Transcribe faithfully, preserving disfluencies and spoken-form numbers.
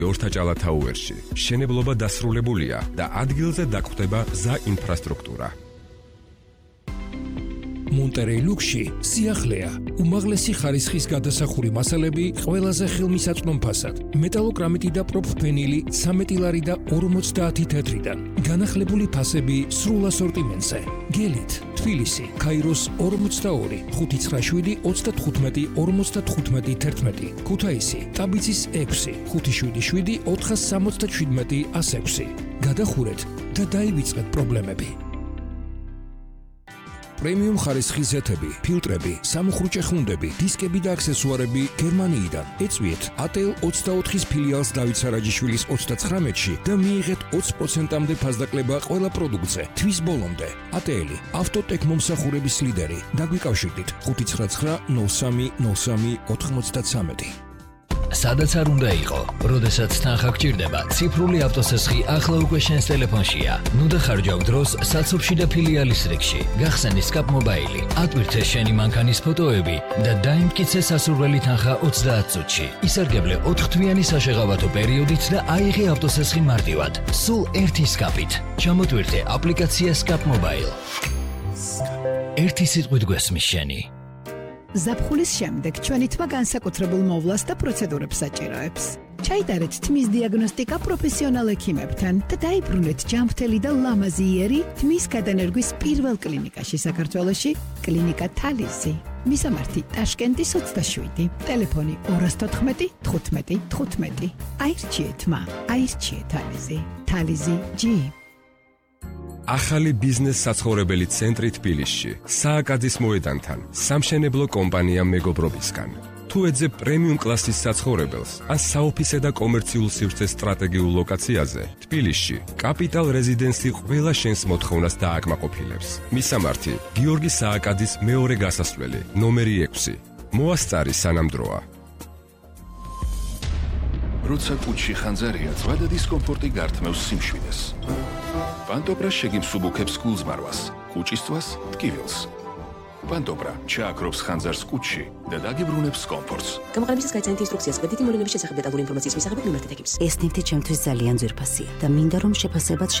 ორთაჭალა თაუერში მშენებლობა დასრულებულია და ადგილზე დაგხვდება გზა ინფრასტრუქტურა. მონტერეი ლუქსში სიახლეა, უმაღლესი ხარისხის გადასახური მასალები ყველაზე ხელმისაწვდომ ფასად, მეტალოკრამიტი და პროფფენილი ცამეტი ლარი და ორმოცდაათი თეთრიდან, განახლებული ფასები სრულ ასორტიმენტზე. გელით, თბილისი, ქაიროს ორმოცდაორი, ხუთი ცხრა შვიდი ოცდათხუთმეტი ორმოცდათხუთმეტი თერთმეტი, ქუთაისი, ტაბიცის ექვსი, ხუთი შვიდი შვიდი ოთხას სამოცდაშვიდმეტი ას ექვსი. გადახურეთ და დაივიწყეთ პრობლემები. პრემიუმ ხარისხის ზეთები, ფილტრები, სამუხრუჭე ხუნდები, დისკები და აქსესუარები გერმანიიდან. ეწვიეთ эй тэ ელ ოცდაოთხის ფილიალს დავით სარაჯიშვილის ოცდაცხრამეტში და მიიღეთ ოცი პროცენტამდე ფასდაკლება ყველა პროდუქტზე. თვის ბოლომდე. эй тэ ელ ავტოტექ მომსახურების ლიდერი. დაგვიკავშირდით ხუთი ცხრა ცხრა ნოლ სამი ნოლ სამი ოთხმოცდათვრამეტი. სადაც არ უნდა იყო, როდესაც თანხა გჭირდება, ციფრული ავტოსესხი ახლა უკვე შენს ტელეფონშია. ნუ დახარჯავ დროს საცობში და ფილიალის რიგში. გახსენი სკაპ მობაილი, ატვირთე შენი მანქანის ფოტოები და დაიმტკიცე სასურველი თანხა ოცდაათ წუთში. ისარგებლე ოთხთვიანი საშეღავათო პერიოდით და აიღე ავტოსესხი მარტივად. სულ ერთი სკაპით. ჩამოტვირთე აპლიკაცია სკაპ მობაილ. ერთი სიტყვით გვესმის შენი. ზაფხულის შემდეგ ჩვენი თმა განსაკუთრებულ მოვლას და პროცედურებს საჭიროებს. ჩაიტარეთ თმის დიაგნოსტიკა პროფესიონალ ექიმებთან და დაიბრუნეთ ჯანმრთელი და ლამაზი იერი თმის გადანერგვის პირველ კლინიკაში საქართველოში, კლინიკა თალიზი. მისამართი ტაშკენტის ოცდაშვიდი, ტელეფონი ორას თოთხმეტი თხუთმეტი თხუთმეტი. აირჩიეთ თმა, აირჩიეთ თალიზი. თალიზი ჯი. ახალი ბიზნეს საცხოვრებელი ცენტრი თბილისში, სააკაძის მოედანთან, სამშენებლო კომპანია მეგობრობისგან. თუ ეძებ პრემიუმ კლასის საცხოვრებელს, ან საოფისე და კომერციულ სივრცეს სტრატეგიულ ლოკაციაზე, თბილისში, კაპიტალ რეზიდენსი ყველა შენს მოთხოვნას დააკმაყოფილებს. მისამართი, გიორგი სააკაძის მეორე გასასვლელი, ნომერი ექვსი. მოასწარი სანამ დროა. როცა კუჩში ხანძარია, ზღვა და დისკომფორტი გართმევს სიმშვიდეს. პანტოპრა შეგიმსუბუქებს გულზმარვას, კუჭისწვას, ტკივილს. პანტოპრა ჩააქრობს ხანძარს კუჩში და დაგიბრუნებს კომფორტს. გამოყენებისას გაიცანით ინსტრუქციას, გვერდითი მოვლენების შესახებ დეტალური ინფორმაციის მისაღები მიმართეთ ექიმს. ეს ნივთი ჩემთვის ძალიან ძვირფასია და მინდა რომ შეფასებაც